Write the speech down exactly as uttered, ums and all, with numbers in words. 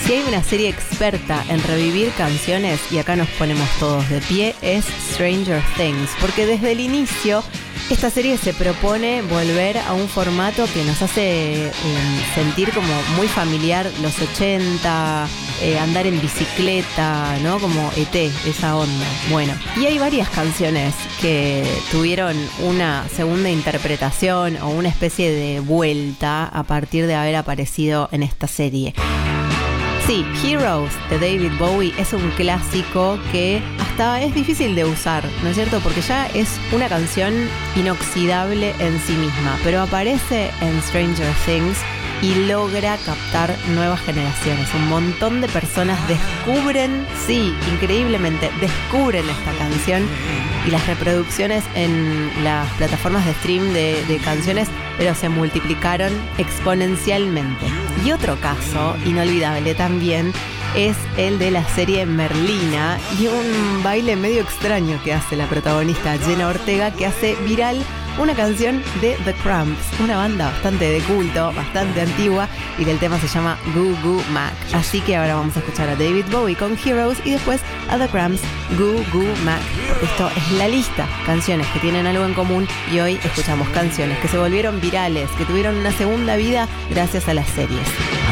Si hay una serie experta en revivir canciones, y acá nos ponemos todos de pie, es Stranger Things, porque desde el inicio esta serie se propone volver a un formato que nos hace eh, sentir como muy familiar los ochenta, eh, andar en bicicleta, ¿no? Como E T, esa onda. Bueno, y hay varias canciones que tuvieron una segunda interpretación o una especie de vuelta a partir de haber aparecido en esta serie. Sí, Heroes de David Bowie es un clásico que hasta es difícil de usar, ¿no es cierto? Porque ya es una canción inoxidable en sí misma, pero aparece en Stranger Things y logra captar nuevas generaciones. Un montón de personas descubren, sí, increíblemente, descubren esta canción y las reproducciones en las plataformas de stream de, de canciones, pero se multiplicaron exponencialmente. Y otro caso inolvidable también es el de la serie Merlina y un baile medio extraño que hace la protagonista Jenna Ortega, que hace viral una canción de The Cramps, una banda bastante de culto, bastante antigua, y del tema se llama Goo Goo Mac. Así que ahora vamos a escuchar a David Bowie con Heroes y después a The Cramps, Goo Goo Mac, porque esto es la lista, canciones que tienen algo en común, y hoy escuchamos canciones que se volvieron virales, que tuvieron una segunda vida gracias a las series.